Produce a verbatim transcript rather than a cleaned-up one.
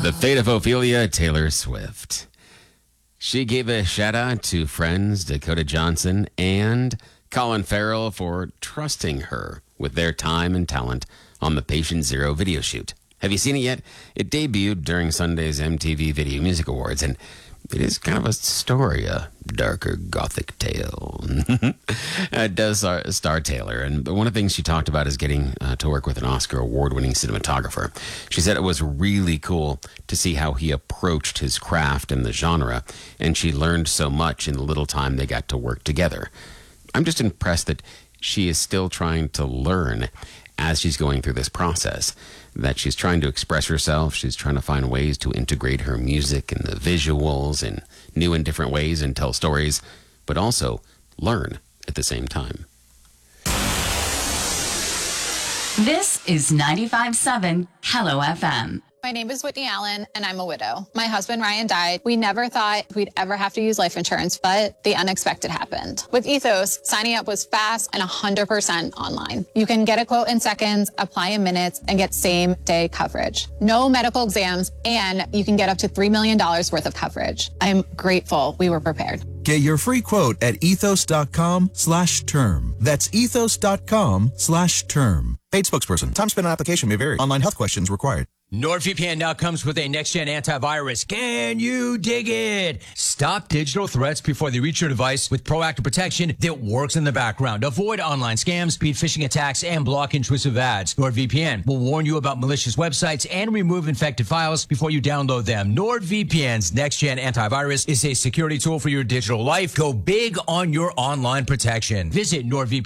The fate of Ophelia, Taylor Swift. She gave a shout out to friends Dakota Johnson and Colin Farrell for trusting her with their time and talent on the Patient Zero video shoot. Have you seen it yet? It debuted during Sunday's M T V Video Music Awards, and it is kind of a story, a darker gothic tale. It does star, star Taylor, and one of the things she talked about is getting uh, to work with an Oscar award-winning cinematographer. She said it was really cool to see how he approached his craft and the genre, and she learned so much in the little time they got to work together. I'm just impressed that she is still trying to learn as she's going through this process, that she's trying to express herself. She's trying to find ways to integrate her music and the visuals in new and different ways and tell stories, but also learn at the same time. This is ninety-five point seven Hello F M. My name is Whitney Allen, and I'm a widow. My husband, Ryan, died. We never thought we'd ever have to use life insurance, but the unexpected happened. With Ethos, signing up was fast and one hundred percent online. You can get a quote in seconds, apply in minutes, and get same-day coverage. No medical exams, and you can get up to three million dollars worth of coverage. I'm grateful we were prepared. Get your free quote at ethos.com slash term. That's ethos.com slash term. Paid spokesperson. Time spent on application may vary. Online health questions required. NordVPN now comes with a next-gen antivirus. Can you dig it? Stop digital threats before they reach your device with proactive protection that works in the background. Avoid online scams, beat phishing attacks, and block intrusive ads. NordVPN will warn you about malicious websites and remove infected files before you download them. NordVPN's next-gen antivirus is a security tool for your digital life. Go big on your online protection. Visit NordVPN.